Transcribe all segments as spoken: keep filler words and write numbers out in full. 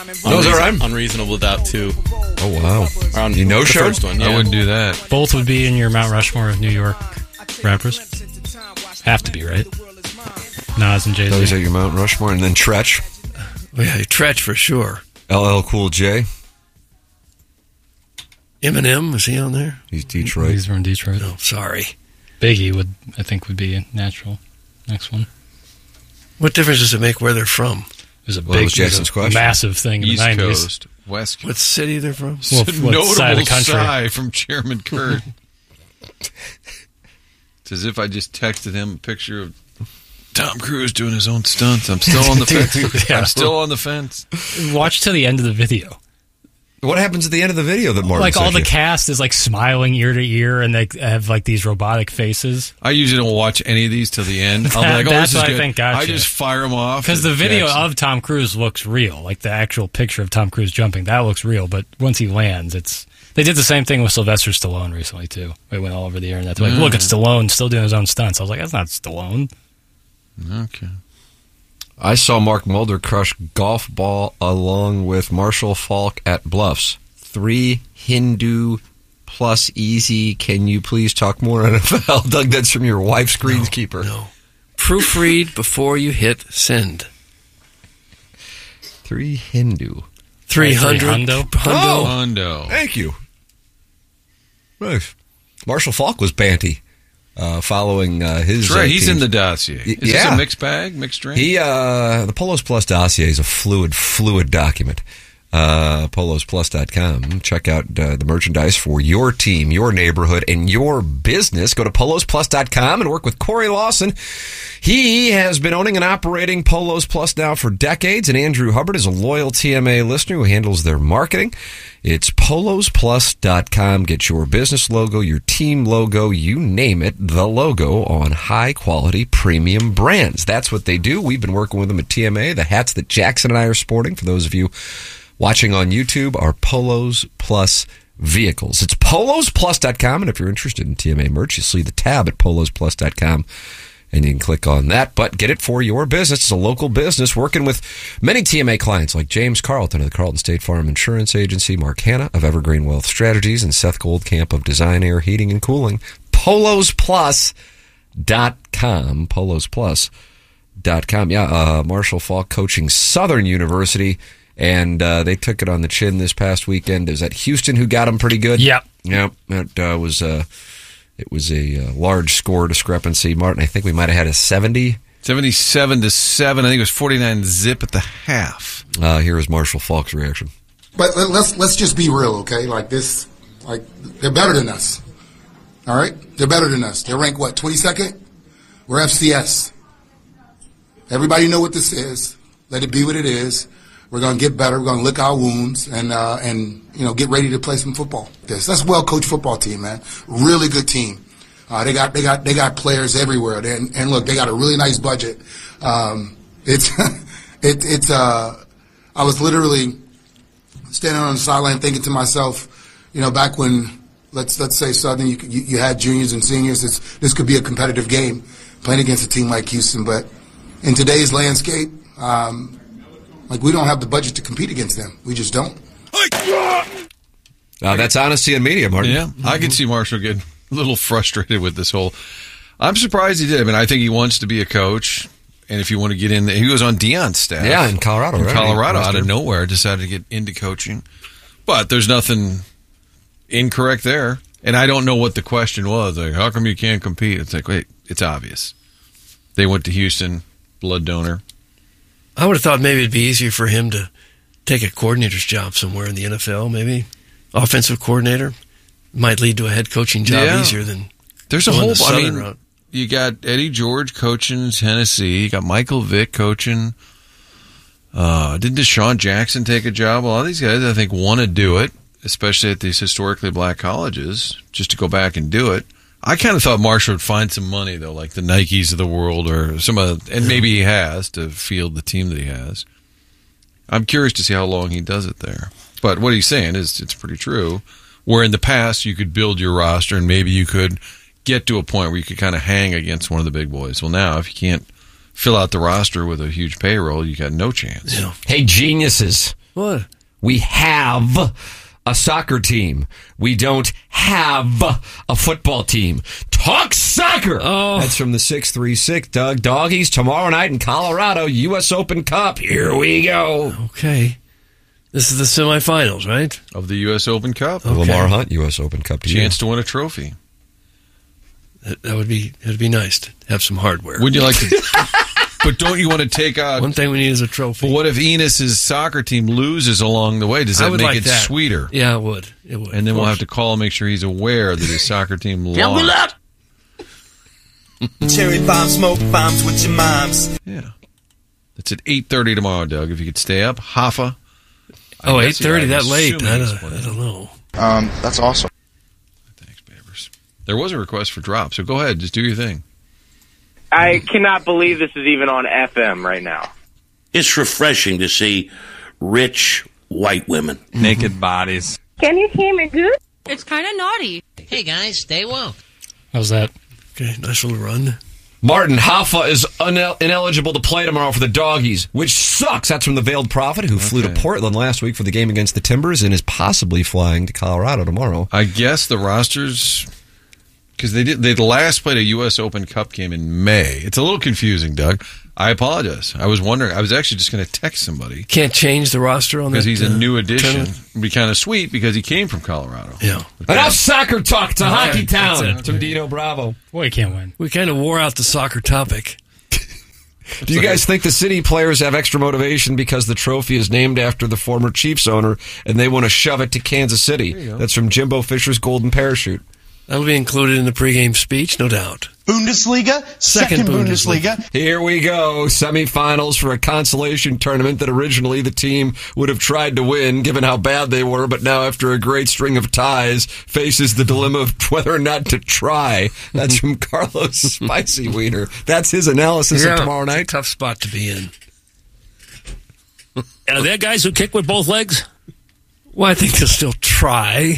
Those are un- Unreasonable Doubt two. Oh, wow. On you know, the Sean? first one, yeah. I wouldn't do that. Both would be in your Mount Rushmore of New York rappers. Have to be, right? Nas and Jay-Z. Those are your Mount Rushmore. And then Tretch. Oh, yeah, Tretch for sure. L L Cool J. Eminem, is he on there? He's Detroit. He's from Detroit. No, sorry. Biggie would, I think, would be a natural next one. What difference does it make where they're from? It was a Well, big, it was Jason's it was a question. massive thing in East the nineties. Coast, West Coast. What city they're from? Well, It's a what notable side of the country? sigh from Chairman Kurt. It's as if I just texted him a picture of Tom Cruise doing his own stunts. I'm still on the fence. Yeah. I'm still on the fence. Watch to the end of the video. What happens at the end of the video that Martin Like all sent the you? cast is like smiling ear to ear, and they have like these robotic faces. I usually don't watch any of these till the end. I'll be That- like, oh, that's this is what I good. think got I you. just fire them off. Because the at video Jackson. of Tom Cruise looks real, like the actual picture of Tom Cruise jumping, that looks real. But once he lands, it's. They did the same thing with Sylvester Stallone recently too. It went all over the internet. They're like, Mm. look, it's Stallone still doing his own stunts. I was like, that's not Stallone. Okay. I saw Mark Mulder crush golf ball along with Marshall Falk at Bluffs. Three Hindu plus easy. Can you please talk more N F L? Doug, that's from your wife's greenskeeper. No. Proofread before you hit send. Three Hindu. three hundred. Hundo? Hundo. Hondo. Thank you. Nice. Marshall Falk was banty uh, following uh, his. That's right. uh, He's teams. in the dossier. Y- Is yeah. this a mixed bag, mixed drink? He uh, the Polos Plus dossier is a fluid, fluid document. Uh, polos plus dot com. Check out uh, the merchandise for your team, your neighborhood, and your business. Go to polos plus dot com and work with Corey Lawson. He has been owning and operating Polos Plus now for decades, and Andrew Hubbard is a loyal T M A listener who handles their marketing. It's polos plus dot com. Get your business logo, your team logo, you name it, the logo on high-quality premium brands. That's what they do. We've been working with them at T M A. The hats that Jackson and I are sporting, for those of you watching on YouTube, are Polos Plus vehicles. It's polos plus dot com, and if you're interested in T M A merch, you'll see the tab at polos plus dot com, and you can click on that. But get it for your business. It's a local business working with many T M A clients like James Carlton of the Carlton State Farm Insurance Agency, Mark Hanna of Evergreen Wealth Strategies, and Seth Goldcamp of Design Air Heating and Cooling. polos plus dot com. polos plus dot com. Yeah, uh, Marshall Falk coaching Southern University. And uh, they took it on the chin this past weekend. Is that Houston who got them pretty good? Yep. Yep. It uh, was uh, it was a uh, large score discrepancy. Martin, I think we might have had a seventy. seventy-seven to seven. I think it was forty-nine zip at the half. Uh, here is Marshall Falk's reaction. But let- let's let's just be real, okay? Like this, like they're better than us. All right, they're better than us. They're ranked what, twenty-second? We're F C S. Everybody know what this is. Let it be what it is. We're gonna get better. We're gonna lick our wounds and uh, and you know get ready to play some football. This that's a well coached football team, man. Really good team. Uh, they got they got they got players everywhere. They, and, and look, they got a really nice budget. Um, it's it, it's uh, I was literally standing on the sideline thinking to myself, you know, back when let's let's say Southern, you you, you had juniors and seniors. It's, this could be a competitive game playing against a team like Houston, but in today's landscape. Um, Like, we don't have the budget to compete against them. We just don't. Uh, that's honesty in media, Martin. Yeah, I could see Marshall getting a little frustrated with this whole. I'm surprised he did. I mean, I think he wants to be a coach, and if you want to get in there, he was on Deion's staff. Yeah, in Colorado, in right? Colorado, Last out of year. nowhere, decided to get into coaching. But there's nothing incorrect there, and I don't know what the question was. Like, how come you can't compete? It's like, wait, it's obvious. They went to Houston, blood donor. I would have thought maybe it'd be easier for him to take a coordinator's job somewhere in the N F L, maybe. Offensive coordinator might lead to a head coaching job Yeah. easier than There's a going whole, the I Southern mean, route. you got Eddie George coaching Tennessee. You got Michael Vick coaching. Uh, did Deshaun Jackson take a job? A lot of these guys, I think, want to do it, especially at these historically black colleges, just to go back and do it. I kind of thought Marshall would find some money, though, like the Nikes of the world or some of, and maybe he has to field the team that he has. I'm curious to see how long he does it there. But what he's saying is it's pretty true. Where in the past you could build your roster and maybe you could get to a point where you could kind of hang against one of the big boys. Well, now if you can't fill out the roster with a huge payroll, you got no chance. Yeah. Hey, geniuses. What? We have a soccer team. We don't have a football team. Talk soccer! Oh. That's from the six three six. Doug, Doggies tomorrow night in Colorado, U S Open Cup. Here we go. Okay. This is the semifinals, right? Of the U S Open Cup. The Lamar Hunt U S Open Cup. Chance to win a trophy. That, that would be that'd be nice to have some hardware. Would you like to? But don't you want to take out? One thing we need is a trophy. But what if Enos's soccer team loses along the way? Does I that would make like it that. sweeter? Yeah, it would. It would. And then we'll have to call and make sure he's aware that his soccer team lost. Cherry bomb, smoke bombs with your moms. Yeah. It's at eight thirty tomorrow, Doug. If you could stay up. Hoffa. Oh, I eight guess, thirty, yeah, that I'm late? assuming I he's don't, playing. I don't know. Um, that's awesome. Thanks, Babers. There was a request for drop, so go ahead. Just do your thing. I cannot believe this is even on F M right now. It's refreshing to see rich white women. Naked bodies. Can you hear me good? It's kind of naughty. Hey, guys, stay woke. How's that? Okay, nice little run. Martin Hoffa is unel- ineligible to play tomorrow for the Doggies, which sucks. That's from the Veiled Prophet, who okay. flew to Portland last week for the game against the Timbers and is possibly flying to Colorado tomorrow. I guess the rosters, because they did they last played a U S Open Cup game in May. It's a little confusing, Doug. I apologize. I was wondering. I was actually just going to text somebody. Can't change the roster on that. Because he's a uh, new addition. tournament? It'd be kind of sweet because he came from Colorado. Yeah. Okay. Enough soccer talk to All Hockey right, Town. that's it. From Dino Bravo. Boy, he can't win. We kind of wore out the soccer topic. Do you guys think the City players have extra motivation because the trophy is named after the former Chiefs owner and they want to shove it to Kansas City? That's from Jimbo Fisher's Golden Parachute. That'll be included in the pregame speech, no doubt. Bundesliga, second, second Bundesliga. Bundesliga. Here we go. Semifinals for a consolation tournament that originally the team would have tried to win, given how bad they were, but now after a great string of ties, faces the dilemma of whether or not to try. That's from Carlos Spicy Wiener. That's his analysis Yeah, of tomorrow night. Tough spot to be in. Are there guys who kick with both legs? Well, I think they'll still try.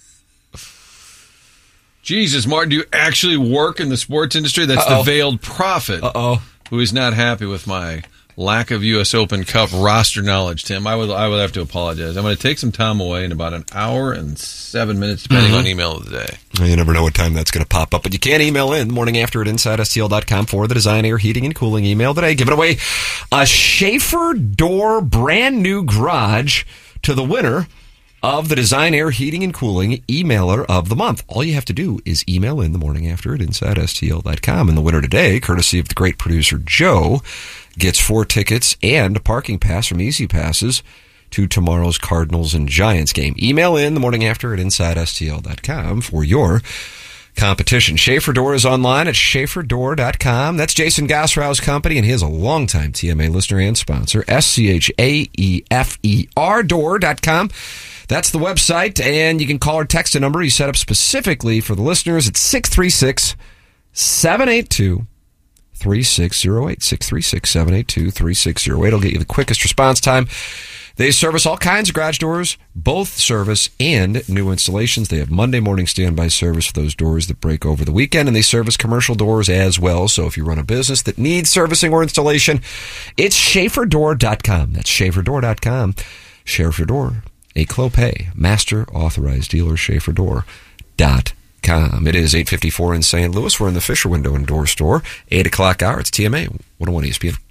Jesus, Martin, do you actually work in the sports industry? That's Uh-oh. the Veiled Prophet, Uh-oh. who is not happy with my lack of U S Open Cup roster knowledge, Tim. I would I would have to apologize. I'm going to take some time away in about an hour and seven minutes, depending Mm-hmm. on email of the day. Well, you never know what time that's going to pop up, but you can email in the morning after at inside S T L dot com for the Design, Air, Heating, and Cooling email today. Giving away a Schaefer Door brand new garage to the winner of the Design, Air, Heating, and Cooling Emailer of the Month. All you have to do is email in the morning after at inside S T L dot com. And the winner today, courtesy of the great producer Joe, gets four tickets and a parking pass from Easy Passes to tomorrow's Cardinals and Giants game. Email in the morning after at inside S T L dot com for your competition. Schaefer Door is online at schaefer door dot com. That's Jason Gossrau's company, and he is a longtime T M A listener and sponsor. S C H A E F E R door dot com. That's the website, and you can call or text a number he set up specifically for the listeners at six three six, seven eight two, three six zero eight. six three six, seven eight two, three six zero eight. It'll get you the quickest response time. They service all kinds of garage doors, both service and new installations. They have Monday morning standby service for those doors that break over the weekend, and they service commercial doors as well. So if you run a business that needs servicing or installation, it's schaefer door dot com. That's schaefer door dot com. Schaefer Door, a Clopay master authorized dealer, schaefer door dot com. It is eight fifty-four in Saint Louis. We're in the Fisher Window and Door Store. eight o'clock hour. It's T M A one oh one E S P N.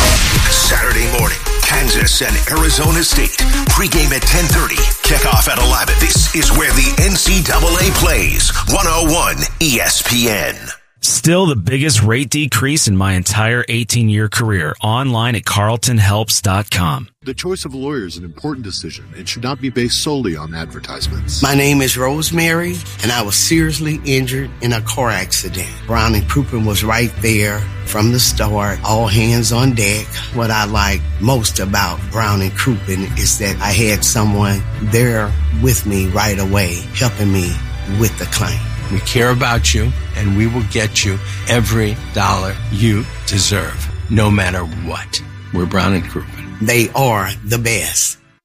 Saturday morning, Kansas and Arizona State. Pregame at ten thirty. Kickoff at eleven. This is where the N C double A plays. one oh one E S P N. Still the biggest rate decrease in my entire eighteen-year career. Online at carlton helps dot com. The choice of a lawyer is an important decision and should not be based solely on advertisements. My name is Rosemary, and I was seriously injured in a car accident. Brown and Crouppen was right there from the start, all hands on deck. What I like most about Brown and Crouppen is that I had someone there with me right away, helping me with the claim. We care about you, and we will get you every dollar you deserve, no matter what. We're Brown and Crouppen. They are the best.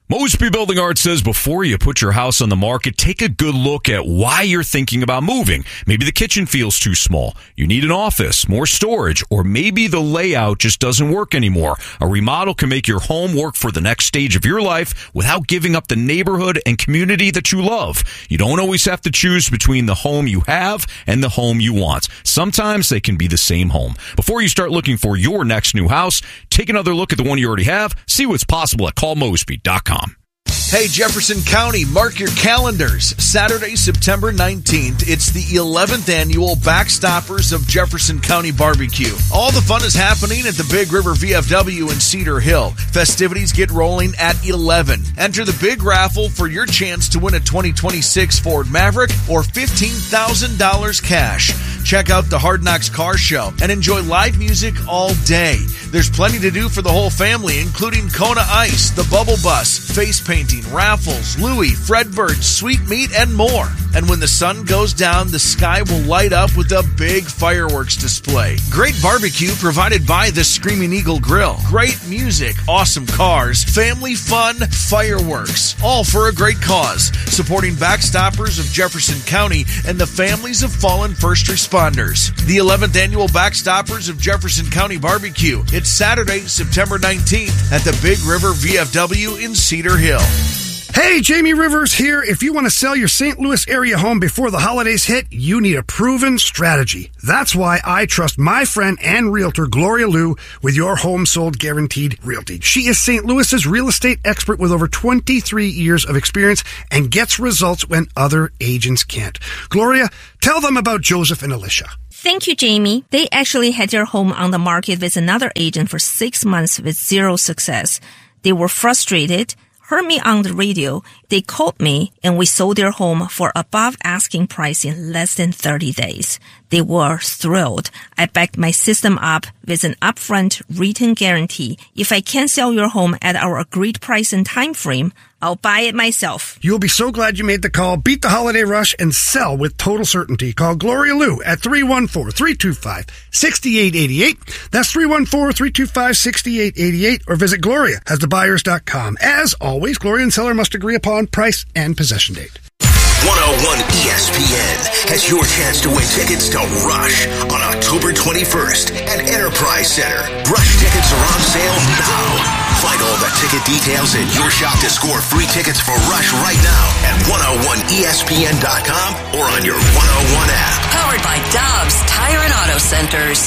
Mosby Building Art says before you put your house on the market, take a good look at why you're thinking about moving. Maybe the kitchen feels too small. You need an office, more storage, or maybe the layout just doesn't work anymore. A remodel can make your home work for the next stage of your life without giving up the neighborhood and community that you love. You don't always have to choose between the home you have and the home you want. Sometimes they can be the same home. Before you start looking for your next new house, take another look at the one you already have. See what's possible at call mosby dot com. Hey, Jefferson County, mark your calendars. Saturday, September nineteenth, it's the eleventh annual Backstoppers of Jefferson County Barbecue. All the fun is happening at the Big River V F W in Cedar Hill. Festivities get rolling at eleven. Enter the big raffle for your chance to win a twenty twenty-six Ford Maverick or fifteen thousand dollars cash. Check out the Hard Knocks Car Show and enjoy live music all day. There's plenty to do for the whole family, including Kona Ice, the Bubble Bus, face painting, raffles, Louie, Fredbird, sweet meat, and more. And when the sun goes down, the sky will light up with a big fireworks display. Great barbecue provided by the Screaming Eagle Grill. Great music, awesome cars, family fun, fireworks, all for a great cause. Supporting Backstoppers of Jefferson County and the families of fallen first responders. The eleventh annual Backstoppers of Jefferson County Barbecue. It's Saturday, September nineteenth at the Big River V F W in Cedar Hill. Hey, Jamie Rivers here. If you want to sell your Saint Louis area home before the holidays hit, you need a proven strategy. That's why I trust my friend and realtor, Gloria Liu, with your home sold guaranteed realty. She is Saint Louis's real estate expert with over twenty-three years of experience and gets results when other agents can't. Gloria, tell them about Joseph and Alicia. Thank you, Jamie. They actually had their home on the market with another agent for six months with zero success. They were frustrated, heard me on the radio, they called me, and we sold their home for above asking price in less than thirty days. They were thrilled. I backed my system up with an upfront written guarantee. If I can't sell your home at our agreed price and time frame, I'll buy it myself. You'll be so glad you made the call. Beat the holiday rush and sell with total certainty. Call Gloria Liu at three one four, three two five, six eight eight eight. That's three one four, three two five, six eight eight eight, or visit gloria has the buyers dot com. As always, Gloria and seller must agree upon price and possession date. one oh one E S P N has your chance to win tickets to Rush on October twenty-first at Enterprise Center. Rush tickets are on sale now. Find all the ticket details in your shop to score free tickets for Rush right now at one oh one E S P N dot com or on your one oh one app. Powered by Dobbs Tire and Auto Centers.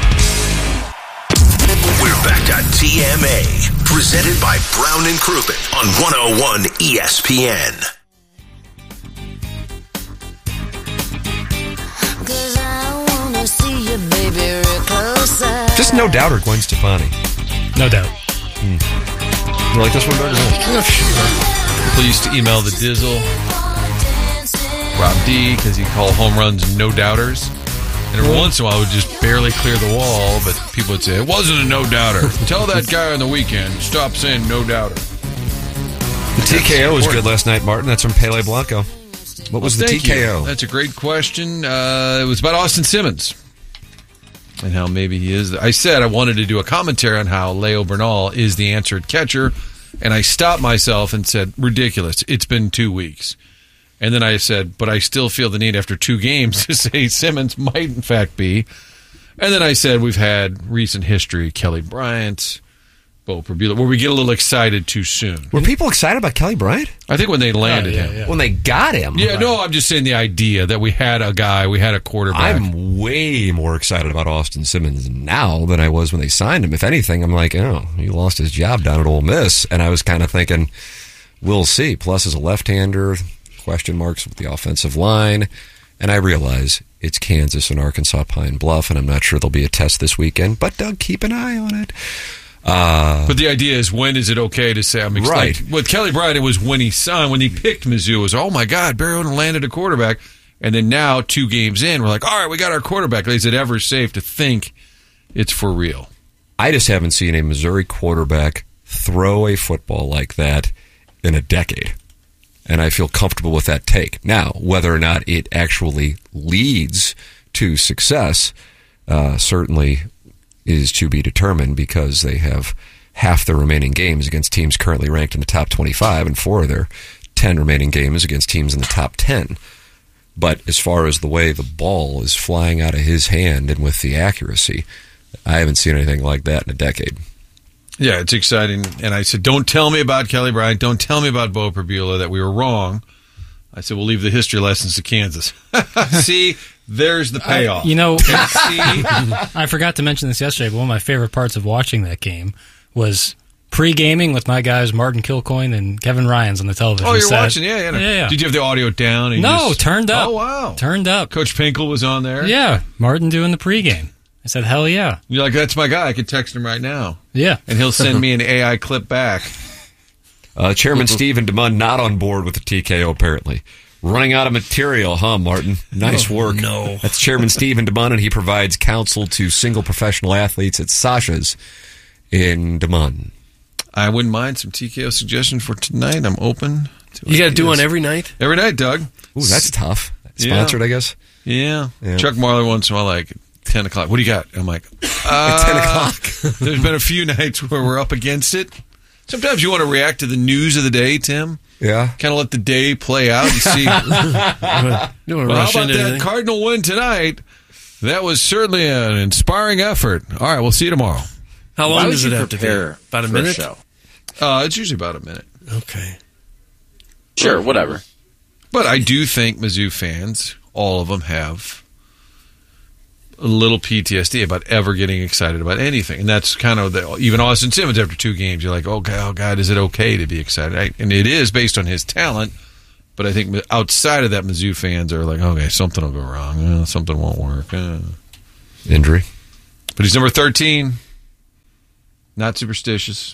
We're back to T M A, presented by Brown and Crouppen on one oh one E S P N. Just No Doubt or Gwen Stefani? No Doubt. Hmm. You like this one better? Yeah, sure. People used to email the Dizzle, Rob D, because he'd call home runs no doubters. And every once in a while, it would just barely clear the wall, but people would say, it wasn't a no doubter. Tell that guy on the weekend, stop saying no doubter. The T K O was good last night, Martin. That's from Pele Blanco. What was well, the T K O? You. That's a great question. Uh, it was about Austin Simmons and how maybe he is. I said I wanted to do a commentary on how Leo Bernal is the answered catcher, and I stopped myself and said, ridiculous. It's been two weeks. And then I said, but I still feel the need after two games to say Simmons might in fact be. And then I said, we've had recent history, Kelly Bryant, Bo Prabula, where we get a little excited too soon. Were people excited about Kelly Bryant? I think when they landed yeah, yeah, him. Yeah. When they got him. Yeah, right. No, I'm just saying the idea that we had a guy, we had a quarterback. I'm way more excited about Austin Simmons now than I was when they signed him. If anything, I'm like, oh, he lost his job down at Ole Miss. And I was kind of thinking, we'll see. Plus, as a left-hander, question marks with the offensive line. And I realize it's Kansas and Arkansas Pine Bluff, and I'm not sure there'll be a test this weekend. But, Doug, keep an eye on it. Uh, but the idea is, when is it okay to say I'm excited? Right. With Kelly Bryant, it was when he signed, when he picked Mizzou, it was, oh my God, Barry Odom landed a quarterback. And then now, two games in, we're like, all right, we got our quarterback. Is it ever safe to think it's for real? I just haven't seen a Missouri quarterback throw a football like that in a decade. And I feel comfortable with that take. Now, whether or not it actually leads to success, uh, certainly is to be determined, because they have half their remaining games against teams currently ranked in the top twenty-five, and four of their ten remaining games against teams in the top ten. But as far as the way the ball is flying out of his hand and with the accuracy, I haven't seen anything like that in a decade. Yeah, it's exciting. And I said, don't tell me about Kelly Bryant. Don't tell me about Bo Perbula, that we were wrong. I said, we'll leave the history lessons to Kansas. See, there's the payoff. Uh, you know, I forgot to mention this yesterday, but one of my favorite parts of watching that game was pre-gaming with my guys Martin Kilcoyne and Kevin Ryans on the television Oh, you're set. watching? Yeah, yeah, yeah, yeah. Did you have the audio down? And No, just... turned up. Oh, wow. Turned up. Coach Pinkel was on there? Yeah, Martin doing the pregame. I said, hell yeah. You're like, that's my guy. I could text him right now. Yeah. And he'll send me an A I clip back. Uh, Chairman Stephen DeMund not on board with the T K O, apparently. Running out of material, huh, Martin? Nice Oh, work. no. That's Chairman Stephen DeMund, and he provides counsel to single professional athletes at Sasha's in DeMund. I wouldn't mind some T K O suggestion for tonight. I'm open to You got to do ideas. one every night? Every night, Doug. Ooh, that's tough. Sponsored, Yeah. I guess? Yeah. Yeah. Chuck Marler once in a while, like, ten o'clock. What do you got? I'm like, uh, At ten o'clock. There's been a few nights where we're up against it. Sometimes you want to react to the news of the day, Tim. Yeah. Kind of let the day play out and see. You don't want to Well, rush how about into that anything? Cardinal win tonight? That was certainly an inspiring effort. All right, we'll see you tomorrow. How Why long would does you it have to be? prepare About a for minute? show? Uh, it's usually about a minute. Okay. Sure, whatever. But I do think Mizzou fans, all of them, have a little P T S D about ever getting excited about anything. And that's kind of the, even Austin Simmons after two games, you're like, oh, God, oh, God, is it okay to be excited? I, and it is based on his talent. But I think outside of that, Mizzou fans are like, okay, something will go wrong. Uh, something won't work. Uh. Injury. But he's number thirteen. Not superstitious.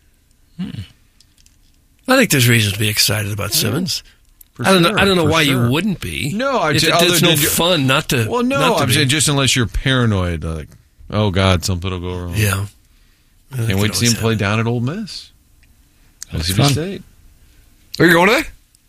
I think there's reason to be excited about Simmons. For I don't sure, know. I don't know for why sure. you wouldn't be. No, I'm if saying it, other it's no than you- fun not to. Well, no, not to I'm be. saying just unless you're paranoid, like, oh, God, something will go wrong. Yeah. Can't wait to see him play down at Ole Miss. Mississippi fun. State. Are you going to that?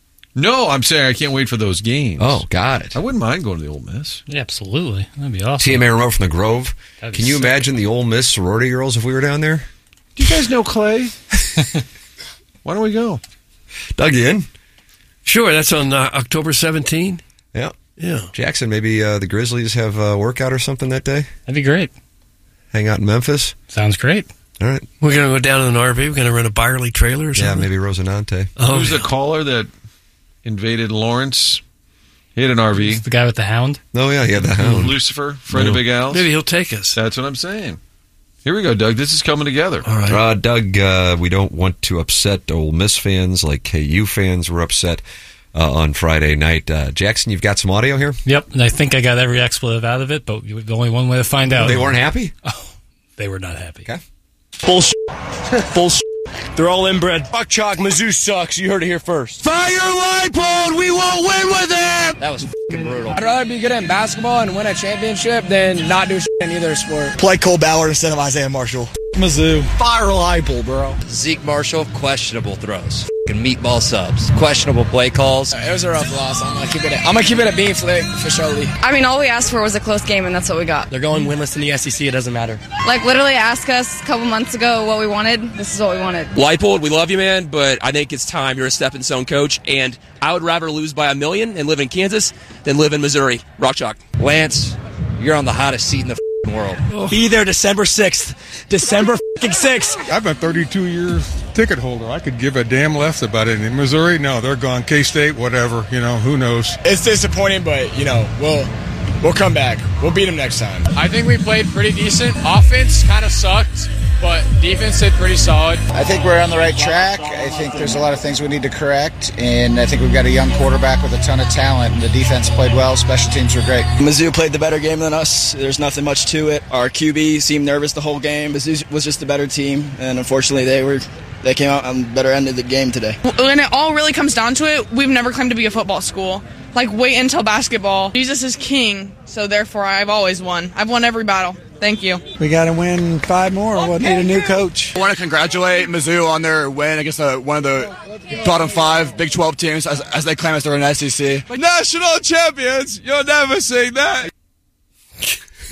No, I'm saying I can't wait for those games. Oh, got it. I wouldn't mind going to the Ole Miss. Yeah, absolutely. That'd be awesome. T M A remote from the Grove. That'd be Can you sick. imagine the Ole Miss sorority girls if we were down there? Do you guys know Clay? Why don't we go? Doug, you in? Sure, that's on uh, October seventeenth. Yeah. Yeah. Jackson, maybe uh, the Grizzlies have a workout or something that day? That'd be great. Hang out in Memphis? Sounds great. All right. We're going to go down in an R V. We're going to rent a Byerly trailer or Yeah, something. maybe Rosinante. Oh, Who's the caller that invaded Lawrence? He had an R V. The guy with the hound? Oh, yeah, he had the hound. Lucifer, friend of Big Al's. Maybe he'll take us. That's what I'm saying. Here we go, Doug. This is coming together. All right. Uh, Doug, uh, we don't want to upset Ole Miss fans like K U fans were upset uh, on Friday night. Uh, Jackson, you've got some audio here? Yep, and I think I got every expletive out of it, but you- the only one way to find out. They weren't happy? Oh, they were not happy. Okay. Bullshit. Bullshit. They're all inbred. Fuck chalk. Mizzou sucks. You heard it here first. Fire Leipold! We won't win with him! That was f***ing brutal. I'd rather be good at basketball and win a championship than not do shit in either sport. Play Cole Ballard instead of Isaiah Marshall. Mizzou. Fire Leipold, bro. Zeke Marshall, questionable throws. F***ing meatball subs. Questionable play calls. It was a rough loss. I'm gonna keep it. At, I'm gonna keep it a B for, for surely. I mean, all we asked for was a close game, and that's what we got. They're going winless in the S E C. It doesn't matter. Like, literally ask us a couple months ago what we wanted. This is what we wanted. Leipold, we love you, man, but I think it's time. You're a stepping stone coach, and I would rather lose by a million and live in Kansas than live in Missouri. Rock chalk. Lance, you're on the hottest seat in the f***ing world. Oh. Be there December sixth. December sixth. I've been thirty-two years ticket holder. I could give a damn less about it. In Missouri, no, they're gone. K-State, whatever. You know, who knows? It's disappointing, but you know we'll we'll come back. We'll beat them next time. I think we played pretty decent. Offense kind of sucked, but defense did pretty solid. I think we're on the right track. I think there's a lot of things we need to correct, and I think we've got a young quarterback with a ton of talent, and the defense played well. Special teams were great. Mizzou played the better game than us. There's nothing much to it. Our Q B seemed nervous the whole game. Mizzou was just a better team, and unfortunately they were they came out on the better end of the game today. When it all really comes down to it, we've never claimed to be a football school. Like, wait until basketball. Jesus is king, so therefore I've always won. I've won every battle. Thank you. We got to win five more. We'll need a new coach. I want to congratulate Mizzou on their win against uh, one of the bottom five Big twelve teams, as, as they claim as they're an S E C. National champions! You'll never say that.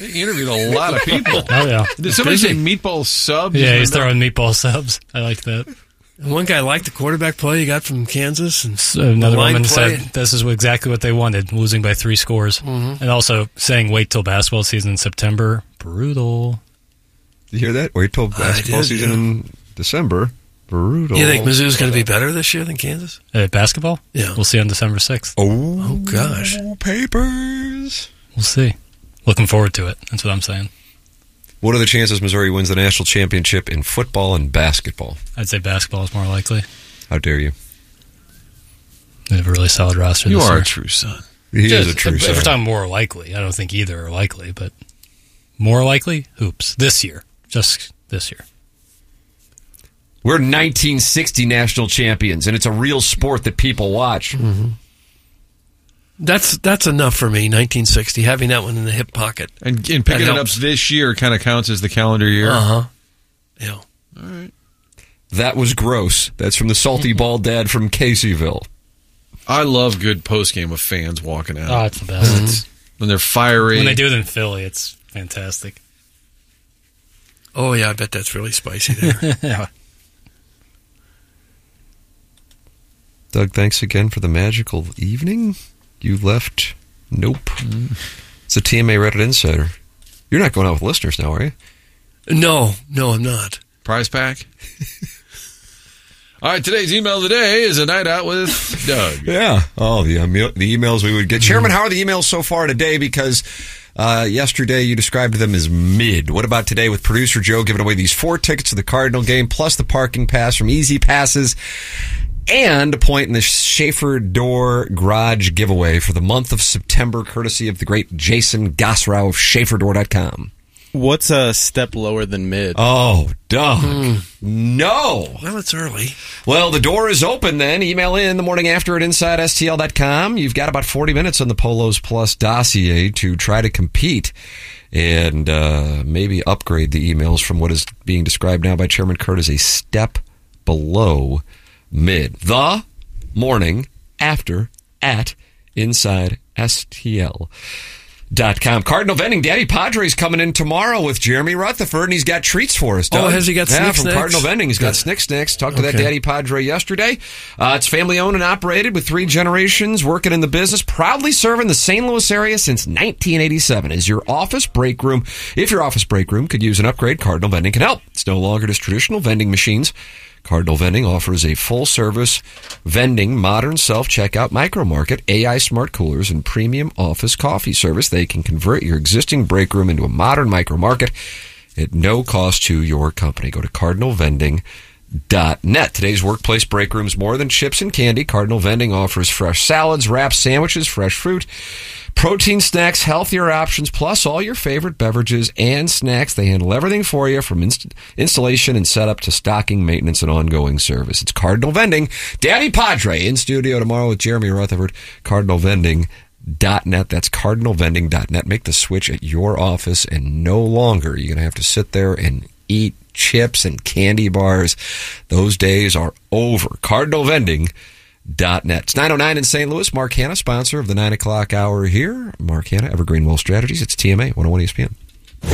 He interviewed a lot of people. Oh, yeah. Did somebody say meatball subs? Yeah, he's throwing meatball subs. I like that. And one guy liked the quarterback play he got from Kansas. And so another woman play. said this is exactly what they wanted, losing by three scores. Mm-hmm. And also saying wait till basketball season in September. Brutal. You hear that? Wait till basketball did, season yeah. in December. Brutal. You think Mizzou's going to be better this year than Kansas? Uh, basketball? Yeah. We'll see on December sixth. Oh, oh gosh. Papers. We'll see. Looking forward to it. That's what I'm saying. What are the chances Missouri wins the national championship in football and basketball? I'd say basketball is more likely. How dare you? They have a really solid roster You this are year. a true son. He Just, is a true if, son. If we're talking more likely, I don't think either are likely, but more likely, hoops. This year. Just this year. We're nineteen sixty national champions, and it's a real sport that people watch. Mm-hmm. That's that's enough for me, nineteen sixty, having that one in the hip pocket. And, and picking it up this year kind of counts as the calendar year. Uh-huh. Yeah. All right. That was gross. That's from the salty bald dad from Caseyville. I love good postgame with fans walking out. Oh, it's the best. Mm-hmm. It's, when they're fiery. When they do it in Philly, it's fantastic. Oh, yeah, I bet that's really spicy there. Yeah. Doug, thanks again for the magical evening. You left. Nope. Mm. It's a T M A Reddit Insider. You're not going out with listeners now, are you? No, no, I'm not. Prize pack? All right, today's email of the day is a night out with Doug. Yeah. Oh, the, um, the emails we would get. Chairman, how are the emails so far today? Because uh, yesterday you described them as mid. What about today with producer Joe giving away these four tickets to the Cardinal game, plus the parking pass from Easy Passes, and a point in the Schaefer Door Garage giveaway for the month of September, courtesy of the great Jason Gosrow of Schaefer Door dot com. What's a step lower than mid? Oh, Doug. Mm. No. Well, it's early. Well, the door is open then. Email in the morning after at inside S T L dot com. You've got about forty minutes on the Polos Plus dossier to try to compete and uh, maybe upgrade the emails from what is being described now by Chairman Kurt as a step below mid. The morning after at inside S T L dot com. Cardinal Vending, Daddy Padre's coming in tomorrow with Jeremy Rutherford, and he's got treats for us. Doug. Oh, has he got yeah, Snick from Snacks? Cardinal Vending. He's got Good. Snick Snacks. Talked to Okay. that Daddy Padre yesterday. Uh, it's family owned and operated with three generations working in the business, proudly serving the Saint Louis area since nineteen eighty-seven. Is your office break room? If your office break room could use an upgrade, Cardinal Vending can help. It's no longer just traditional vending machines. Cardinal Vending offers a full-service vending, modern self-checkout micro market, A I smart coolers, and premium office coffee service. They can convert your existing break room into a modern micro market at no cost to your company. Go to cardinal vending dot net. Today's workplace break room is more than chips and candy. Cardinal Vending offers fresh salads, wraps, sandwiches, fresh fruit, protein snacks, healthier options, plus all your favorite beverages and snacks. They handle everything for you from inst- installation and setup to stocking, maintenance, and ongoing service. It's Cardinal Vending. Daddy Padre in studio tomorrow with Jeremy Rutherford. cardinal vending dot net. That's cardinal vending dot net. Make the switch at your office, and no longer you're going to have to sit there and eat chips and candy bars. Those days are over. cardinal vending dot net. It's nine oh nine in Saint Louis. Mark Hanna, sponsor of the nine o'clock hour here. Mark Hanna, Evergreen Wealth Strategies. It's T M A one oh one E S P N.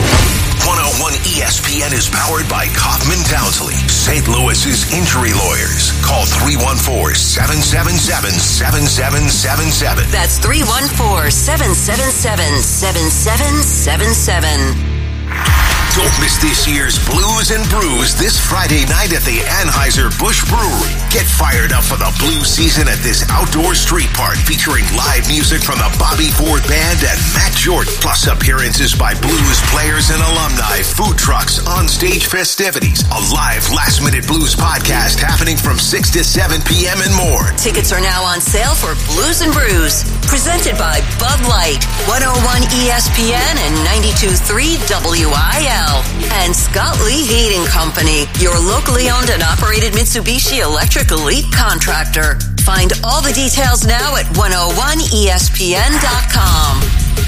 one oh one E S P N is powered by Kaufman Townsley, Saint Louis's injury lawyers. Call three one four, seven seven seven, seven seven seven seven. That's three one four, seven seven seven, seven seven seven seven. Don't miss this year's Blues and Brews this Friday night at the Anheuser-Busch Brewery. Get fired up for the blues season at this outdoor street park featuring live music from the Bobby Ford Band and Matt Jordan, plus appearances by blues players and alumni, food trucks, on-stage festivities, a live last-minute blues podcast happening from six to seven p.m. and more. Tickets are now on sale for Blues and Brews, presented by Bud Light, one oh one E S P N and ninety-two point three W I L. And Scott Lee Heating Company, your locally owned and operated Mitsubishi Electric Elite contractor. Find all the details now at one oh one E S P N dot com.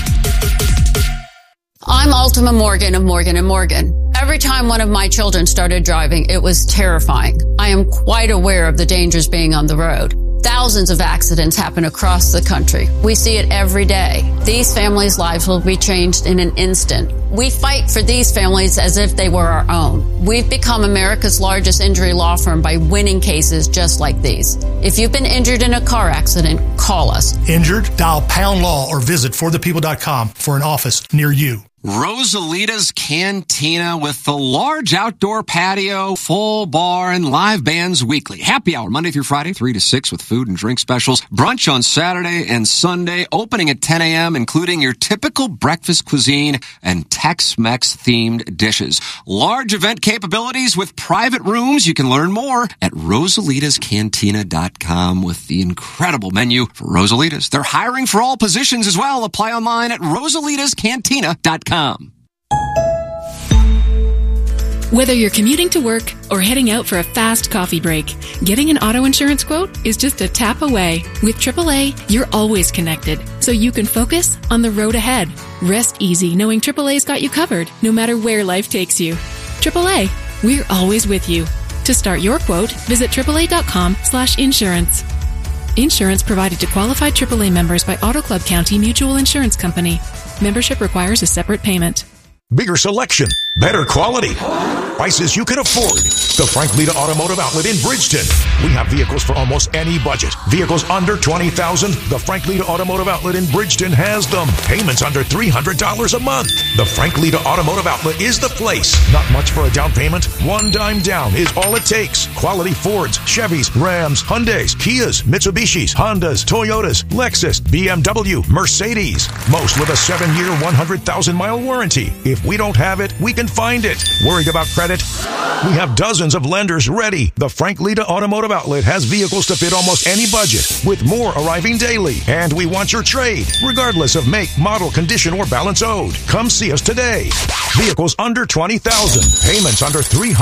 I'm Ultima Morgan of Morgan and Morgan. Every time one of my children started driving, it was terrifying. I am quite aware of the dangers being on the road. Thousands of accidents happen across the country. We see it every day. These families' lives will be changed in an instant. We fight for these families as if they were our own. We've become America's largest injury law firm by winning cases just like these. If you've been injured in a car accident, call us. Injured? Dial pound law or visit for the people dot com for an office near you. Rosalita's Cantina with the large outdoor patio, full bar, and live bands weekly. Happy hour Monday through Friday, three to six with food and drink specials. Brunch on Saturday and Sunday, opening at ten a.m., including your typical breakfast cuisine and Tex-Mex themed dishes. Large event capabilities with private rooms. You can learn more at rosalitas cantina dot com with the incredible menu for Rosalitas. They're hiring for all positions as well. Apply online at rosalitas cantina dot com. Whether you're commuting to work or heading out for a fast coffee break, getting an auto insurance quote is just a tap away. With triple A, you're always connected, so you can focus on the road ahead. Rest easy knowing triple A's got you covered, no matter where life takes you. triple A, we're always with you. To start your quote, visit triple A dot com slash insurance. Insurance provided to qualified triple A members by Auto Club County Mutual Insurance Company. Membership requires a separate payment. Bigger selection, better quality, prices you can afford. The Frank Lita Automotive Outlet in Bridgeton. We have vehicles for almost any budget. Vehicles under twenty thousand dollars. The Frank Lita Automotive Outlet in Bridgeton has them. Payments under three hundred dollars a month. The Frank Lita Automotive Outlet is the place. Not much for a down payment. One dime down is all it takes. Quality Fords, Chevys, Rams, Hyundais, Kias, Mitsubishis, Hondas, Toyotas, Lexus, B M W, Mercedes. Most with a seven-year, one hundred thousand mile warranty. If we don't have it, we can find it. Worried about credit? We have dozens of lenders ready. The Frank Lita Automotive Outlet has vehicles to fit almost any budget, with more arriving daily. And we want your trade, regardless of make, model, condition, or balance owed. Come see us today. Vehicles under twenty thousand dollars. Payments under three hundred dollars.